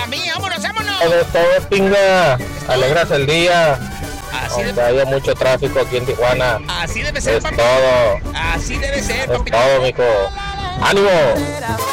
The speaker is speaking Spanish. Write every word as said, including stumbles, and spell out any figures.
a mí, vámonos, vámonos. De todo, pinga. Alegras el día. Así Aunque debe, haya mucho tráfico aquí en Tijuana. así debe ser, Es papi. todo. Así debe ser, Es papito. todo, mijo. ¡Ánimo!